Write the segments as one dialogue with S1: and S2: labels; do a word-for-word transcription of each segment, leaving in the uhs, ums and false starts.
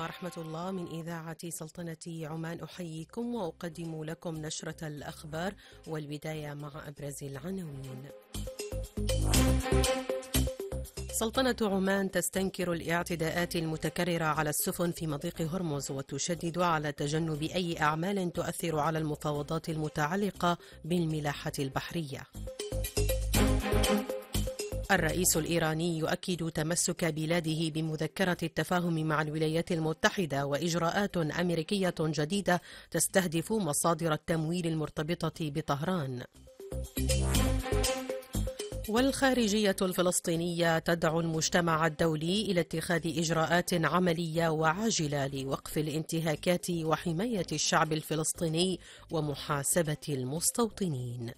S1: ورحمة الله من إذاعة سلطنة عمان، أحييكم وأقدم لكم نشرة الأخبار، والبداية مع أبرز العناوين. سلطنة عمان تستنكر الاعتداءات المتكررة على السفن في مضيق هرمز، وتشدد على تجنب أي أعمال تؤثر على المفاوضات المتعلقة بالملاحة البحرية. الرئيس الإيراني يؤكد تمسك بلاده بمذكرة التفاهم مع الولايات المتحدة وإجراءات أمريكية جديدة تستهدف مصادر التمويل المرتبطة بطهران. والخارجية الفلسطينية تدعو المجتمع الدولي إلى اتخاذ إجراءات عملية وعاجلة لوقف الانتهاكات وحماية الشعب الفلسطيني ومحاسبة المستوطنين.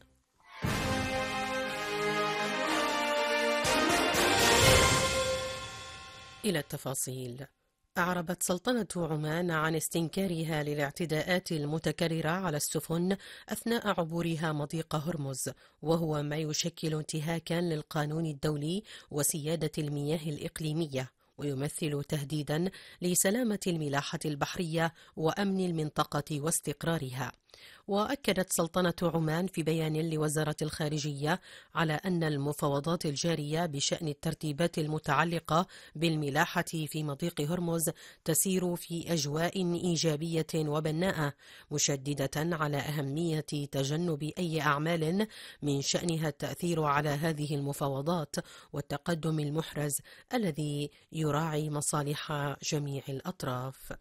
S1: إلى التفاصيل. أعربت سلطنة عمان عن استنكارها للاعتداءات المتكررة على السفن أثناء عبورها مضيق هرمز، وهو ما يشكل انتهاكا للقانون الدولي وسيادة المياه الإقليمية، ويمثل تهديدا لسلامة الملاحة البحرية وأمن المنطقة واستقرارها. وأكدت سلطنة عمان في بيان لوزارة الخارجية على أن المفاوضات الجارية بشأن الترتيبات المتعلقة بالملاحة في مضيق هرمز تسير في أجواء إيجابية وبناءة، مشددة على أهمية تجنب أي أعمال من شأنها التأثير على هذه المفاوضات والتقدم المحرز الذي يراعي مصالح جميع الأطراف.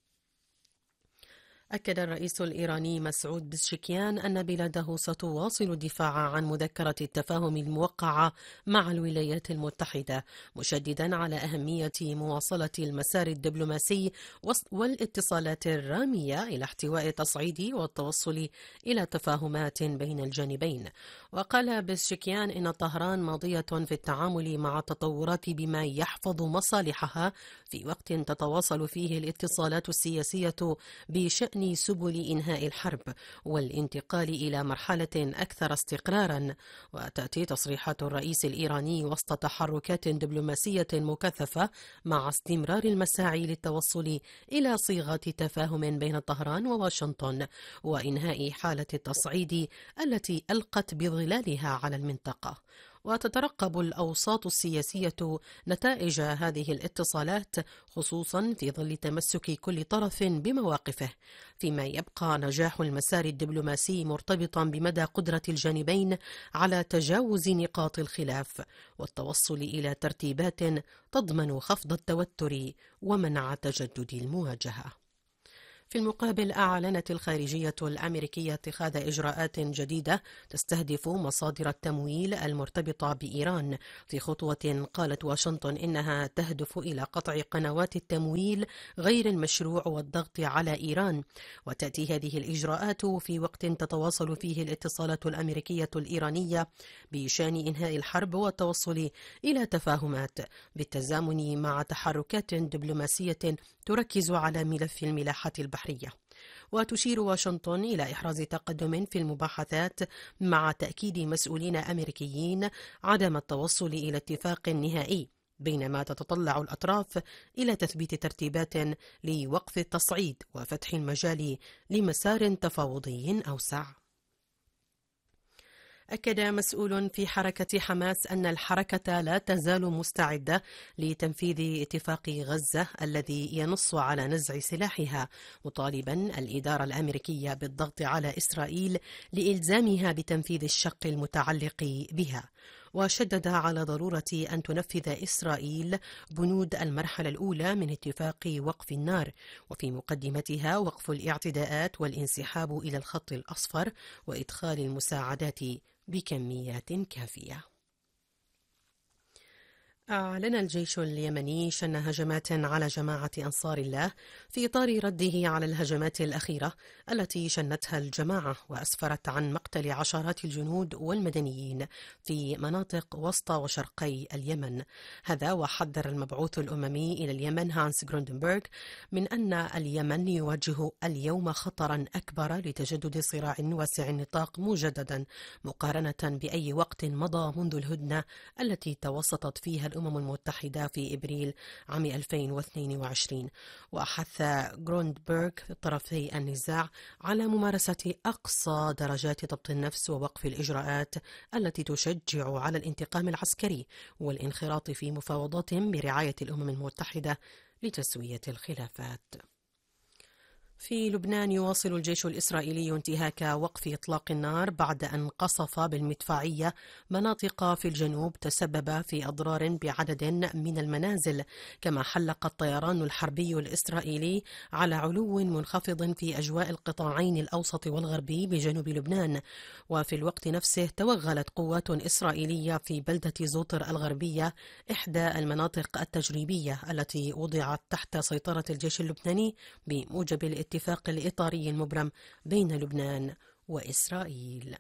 S1: أكد الرئيس الإيراني مسعود بزشكيان أن بلاده ستواصل الدفاع عن مذكرة التفاهم الموقعة مع الولايات المتحدة، مشددا على أهمية مواصلة المسار الدبلوماسي والاتصالات الرامية إلى احتواء التصعيد والتوصل إلى تفاهمات بين الجانبين. وقال بزشكيان إن طهران ماضية في التعامل مع التطورات بما يحفظ مصالحها في وقت تتواصل فيه الاتصالات السياسية بشأن سبل إنهاء الحرب والانتقال إلى مرحلة أكثر استقرارا. وتأتي تصريحات الرئيس الإيراني وسط تحركات دبلوماسية مكثفة مع استمرار المساعي للتوصل إلى صيغة تفاهم بين طهران وواشنطن وإنهاء حالة التصعيد التي ألقت بظلالها على المنطقة. وتترقب الأوساط السياسية نتائج هذه الاتصالات، خصوصا في ظل تمسك كل طرف بمواقفه، فيما يبقى نجاح المسار الدبلوماسي مرتبطا بمدى قدرة الجانبين على تجاوز نقاط الخلاف والتوصل إلى ترتيبات تضمن خفض التوتر ومنع تجدد المواجهة. في المقابل، أعلنت الخارجية الأمريكية اتخاذ إجراءات جديدة تستهدف مصادر التمويل المرتبطة بإيران، في خطوة قالت واشنطن إنها تهدف إلى قطع قنوات التمويل غير المشروع والضغط على إيران. وتأتي هذه الإجراءات في وقت تتواصل فيه الاتصالات الأمريكية الإيرانية بشأن إنهاء الحرب والتوصل إلى تفاهمات، بالتزامن مع تحركات دبلوماسية تركز على ملف الملاحة البحرية. وتشير واشنطن إلى إحراز تقدم في المباحثات، مع تأكيد مسؤولين أمريكيين عدم التوصل إلى اتفاق نهائي، بينما تتطلع الأطراف إلى تثبيت ترتيبات لوقف التصعيد وفتح المجال لمسار تفاوضي أوسع. أكد مسؤول في حركة حماس أن الحركة لا تزال مستعدة لتنفيذ اتفاق غزة الذي ينص على نزع سلاحها، مطالبا الإدارة الأمريكية بالضغط على إسرائيل لإلزامها بتنفيذ الشق المتعلق بها. وشدد على ضرورة أن تنفذ إسرائيل بنود المرحلة الأولى من اتفاق وقف النار، وفي مقدمتها وقف الاعتداءات والانسحاب إلى الخط الأصفر وإدخال المساعدات بكميات كافية. أعلن الجيش اليمني شن هجمات على جماعة أنصار الله في إطار رده على الهجمات الأخيرة التي شنتها الجماعة، وأسفرت عن مقتل عشرات الجنود والمدنيين في مناطق وسط وشرقي اليمن. هذا وحذر المبعوث الأممي إلى اليمن هانس غروندنبرغ من أن اليمن يواجه اليوم خطرا أكبر لتجدد صراع واسع النطاق مجددا، مقارنة بأي وقت مضى منذ الهدنة التي توسطت فيها الأمم المتحدة في إبريل عام ألفين واثنين وعشرين. وحث غروندبرغ طرفي النزاع على ممارسة أقصى درجات ضبط النفس ووقف الإجراءات التي تشجع على الانتقام العسكري والانخراط في مفاوضات برعاية الأمم المتحدة لتسوية الخلافات. في لبنان يواصل الجيش الإسرائيلي انتهاك وقف إطلاق النار بعد أن قصف بالمدفعية مناطق في الجنوب تسبب في أضرار بعدد من المنازل، كما حلق الطيران الحربي الإسرائيلي على علو منخفض في أجواء القطاعين الأوسط والغربي بجنوب لبنان. وفي الوقت نفسه توغلت قوات إسرائيلية في بلدة زوطر الغربية، إحدى المناطق التجريبية التي وضعت تحت سيطرة الجيش اللبناني بموجب الاتفاق الإطاري المبرم بين لبنان وإسرائيل.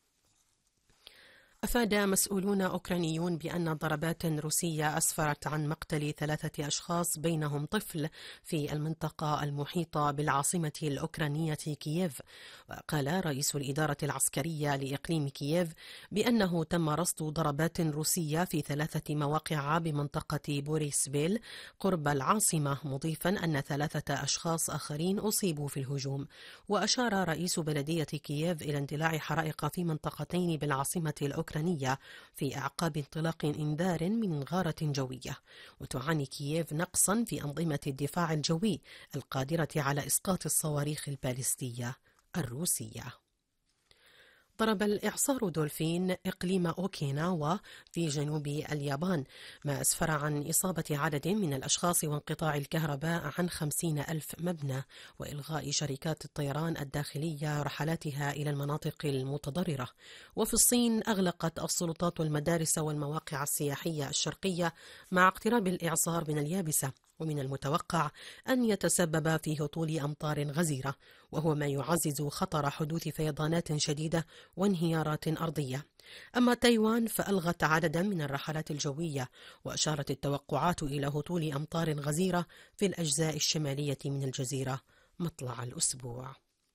S1: أفاد مسؤولون أوكرانيون بأن ضربات روسية أسفرت عن مقتل ثلاثة أشخاص بينهم طفل في المنطقة المحيطة بالعاصمة الأوكرانية كييف. وقال رئيس الإدارة العسكرية لإقليم كييف بأنه تم رصد ضربات روسية في ثلاثة مواقع بمنطقة بوريسبيل قرب العاصمة، مضيفا أن ثلاثة أشخاص آخرين أصيبوا في الهجوم. وأشار رئيس بلدية كييف إلى اندلاع حرائق في منطقتين بالعاصمة الأوكرانية في أعقاب انطلاق إنذار من غارة جوية. وتعاني كييف نقصا في أنظمة الدفاع الجوي القادرة على إسقاط الصواريخ البالستية الروسية. ضرب الإعصار دولفين إقليم أوكيناوا في جنوب اليابان، ما أسفر عن إصابة عدد من الأشخاص وانقطاع الكهرباء عن خمسين ألف مبنى، وإلغاء شركات الطيران الداخلية رحلاتها إلى المناطق المتضررة. وفي الصين أغلقت السلطات المدارس والمواقع السياحية الشرقية مع اقتراب الإعصار من اليابسة، ومن المتوقع أن يتسبب في هطول أمطار غزيرة، وهو ما يعزز خطر حدوث فيضانات شديدة وانهيارات أرضية. أما تايوان فألغت عددا من الرحلات الجوية، وأشارت التوقعات إلى هطول أمطار غزيرة في الأجزاء الشمالية من الجزيرة مطلع الأسبوع.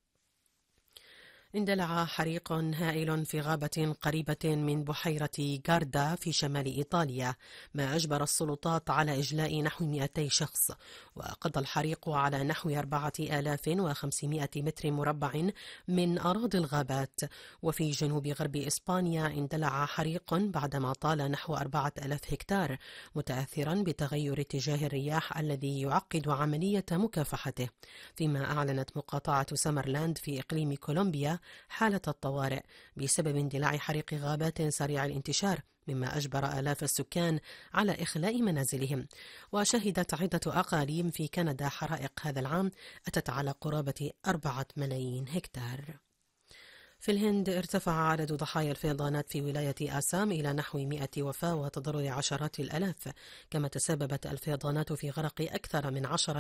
S1: اندلع حريق هائل في غابة قريبة من بحيرة غاردا في شمال إيطاليا، ما أجبر السلطات على إجلاء نحو مئتي شخص. وقضى الحريق على نحو أربعة آلاف وخمسمائة متر مربع من أراضي الغابات. وفي جنوب غرب إسبانيا اندلع حريق بعدما طال نحو أربعة آلاف هكتار، متأثرا بتغير اتجاه الرياح الذي يعقد عملية مكافحته. فيما أعلنت مقاطعة سمرلاند في إقليم كولومبيا حالة الطوارئ بسبب اندلاع حريق غابات سريع الانتشار، مما أجبر آلاف السكان على إخلاء منازلهم. وشهدت عدة أقاليم في كندا حرائق هذا العام أتت على قرابة أربعة ملايين هكتار. في الهند ارتفع عدد ضحايا الفيضانات في ولاية آسام إلى نحو مئة وفاة وتضرر عشرات الآلاف، كما تسببت الفيضانات في غرق أكثر من عشرة